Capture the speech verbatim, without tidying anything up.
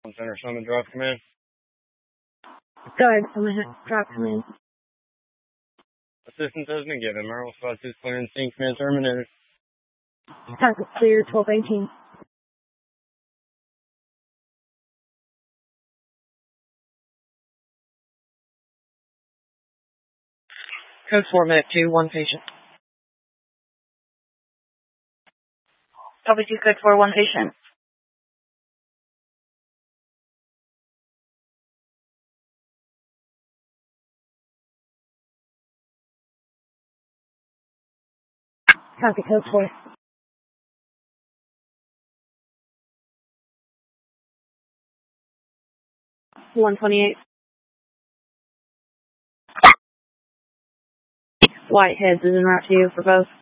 Center Summit Drop Command. Guard, Summit Drop Command. Assistance has been given. Marvel Spot two clearance, scene command terminated. Target clear, twelve eighteen. Code four, minute two, one patient. Copy two, code four, one patient. Copy code four. one twenty-eight. Whiteheads is en route to you for both.